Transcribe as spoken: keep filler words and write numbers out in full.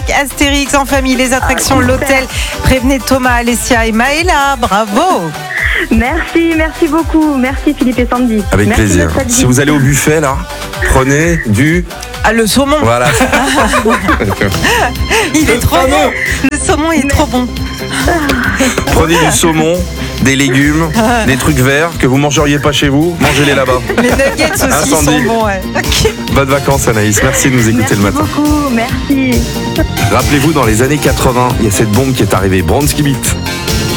parc Astérix en famille, les attractions, Ah, super. l'hôtel. Prévenez Thomas, Alessia et Maëla. Bravo. Merci, merci beaucoup. Merci Philippe et Sandy. Avec Merci plaisir. d'être avis. Si vous allez au buffet, là, prenez du... Ah, le saumon, Voilà. il est trop bon. Le saumon il est trop bon. Prenez du saumon, des légumes, des trucs verts que vous mangeriez pas chez vous. Mangez-les là-bas. Les nuggets aussi Incendie. sont bons. Ouais. Bonnes vacances, Anaïs. Merci de nous écouter Merci le matin. beaucoup, merci. Rappelez-vous, dans les années quatre-vingts, il y a cette bombe qui est arrivée, Bronski Beat.